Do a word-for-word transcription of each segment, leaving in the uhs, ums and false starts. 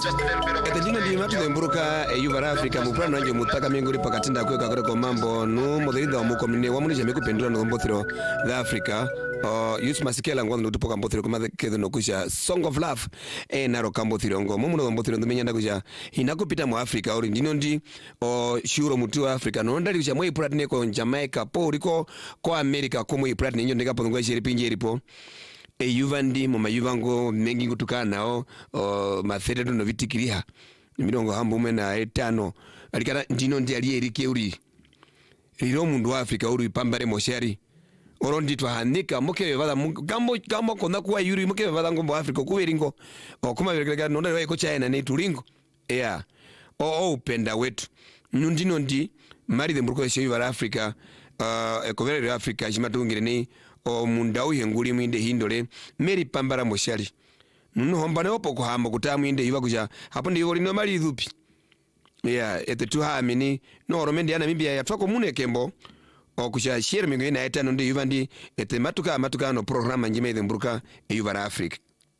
Etendino ndi matu demburuka e yuva Africa muplano wanje mutaka minguri pakatinda kweka kore mambo nu moderinda wa mukomine wa munije mikupendura no mbothiro the Africa uh youth masikela ngwa ndo poka mbothiro kuma kedo no kusha Song of Love e naro kambothiro ngo mumu no mbothiro ndo menyanda kusha inakupita mu Africa uri ndino ndi o shuro mutu wa Africa no ndali kusha mwe platine ko Jamaica po uriko ko America ko mwe platine nyo ndeka pongo shiri pinje ripo e yuvandi mu mayuvango mengi kutukana nao o matheredo no vitikiriha mirongo hambo mena etano alikana ndino ndi ali erike uri riro mundu wa Africa uri pambare moshari orondi twahanika muke bada gambo gambo kona kuwa yuri muke bada ngombo Africa kuweringo okuma berekera nonda wae ko China ne turingo yeah o upenda wetu ndino ndi mari de mburuko sho yuva Africa uh ekovere Africa jimatungire ni o mundau henguli mwinde hindole meri pambara moshari nuno hombane opo kuhamba kutamu inde iva kuja hapo ndi yori no mali dhupi yeah ete tu hamini no romendi yana mibia ya twako mune kembo o kuja share mingo ina etano ndi iva ndi ete matuka matuka no programa njime de mburuka yuva Africa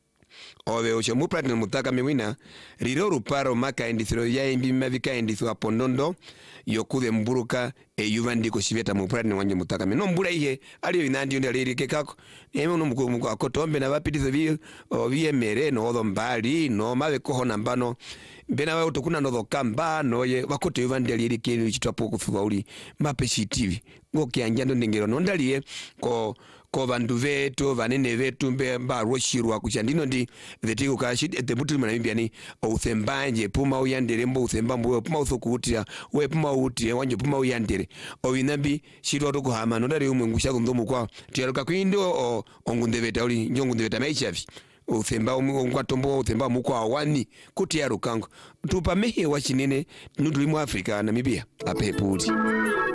owe oche mu platinum mutaka miwina riro ruparo maka indithiro ya imbi mavika indithu apondondo yokude mburuka e yuva ndiko shiveta mu platinum wanje mutaka no mbura ihe aliyo inandi ndi alirike kako eme no muko akotombe na vapitizo vi vi emere no odo mbali no mave koho nambano bena wa utokuna no kamba no ye wakote yuva ndi alirike chitwapo kufuwa uli mapeshi T V ngoke anjando ndingero no ndaliye ko ko vandu vetu vanene vetu mbe mba roshirwa kucha ndino ndi vetiku kashidi ete mutu mwana mbiani uthembanje puma uyandere mbo uthembambo puma uthokutira we puma uti wanje puma uyandere owinambi shirwa to kuhama no ndari umwe ngusha kundomo kwa tiyaruka kwindo ongundeveta uli njongundeveta maichavi uthemba umwe tombo uthemba mukwa wani kuti yarukango tupa mehe wa chinene nuduli mu Africa Namibia apeputi